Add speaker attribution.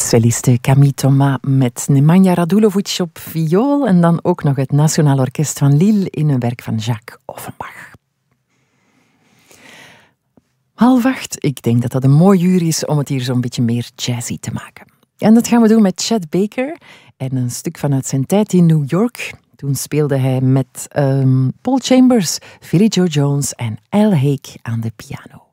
Speaker 1: celliste Camille Thomas met Nemanja Radulovic op viool en dan ook nog het Nationaal Orkest van Lille in een werk van Jacques Offenbach. 7:30, ik denk dat dat een mooi uur is om het hier zo'n beetje meer jazzy te maken. En dat gaan we doen met Chet Baker en een stuk vanuit zijn tijd in New York. Toen speelde hij met Paul Chambers, Philly Joe Jones en Al Haig aan de piano.